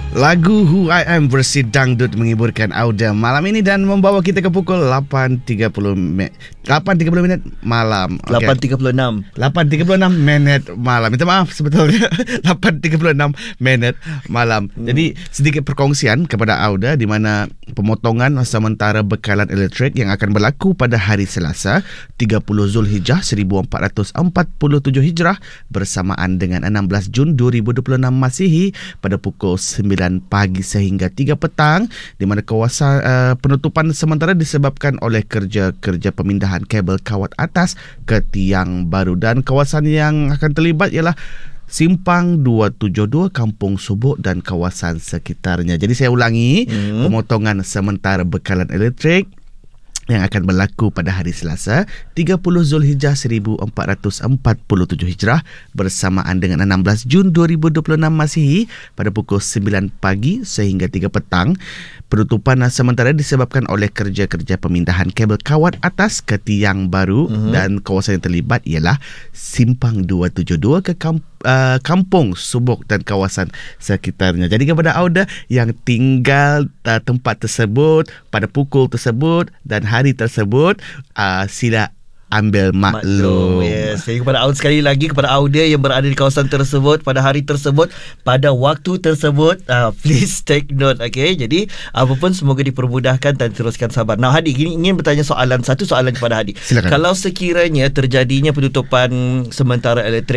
Lagu Who I Am versi dangdut mengiburkan Auda malam ini dan membawa kita ke pukul 8.30 minit malam. 8.36 minit malam. Minta maaf sebetulnya 8.36 minit malam. Jadi sedikit perkongsian kepada Auda di mana pemotongan sementara bekalan elektrik yang akan berlaku pada hari Selasa 30 Zulhijjah 1447 Hijrah bersamaan dengan 16 Jun 2026 Masihi pada pukul 9 pagi sehingga 3 petang, di mana kawasan penutupan sementara disebabkan oleh kerja-kerja pemindahan kabel kawat atas ke tiang baru, dan kawasan yang akan terlibat ialah Simpang 272, Kampung Subuk dan kawasan sekitarnya. Jadi saya ulangi, pemotongan sementara bekalan elektrik yang akan berlaku pada hari Selasa 30 Zulhijjah 1447 Hijrah bersamaan dengan 16 Jun 2026 Masihi pada pukul 9 pagi sehingga 3 petang. Penutupan sementara disebabkan oleh kerja-kerja pemindahan kabel kawat atas ke tiang baru, dan kawasan yang terlibat ialah Simpang 272 ke Kampung Subuk dan kawasan sekitarnya. Jadi kepada Auda yang tinggal tempat tersebut pada pukul tersebut dan hari tersebut, sila ambil maklum. Yes. Jadi kepada Auda, sekali lagi kepada Auda yang berada di kawasan tersebut pada hari tersebut pada waktu tersebut, please take note. Okay. Jadi apa pun semoga dipermudahkan dan teruskan sabar. Nah Hadi, ingin bertanya satu soalan kepada Hadi. Silakan. Kalau sekiranya terjadinya penutupan sementara elektrik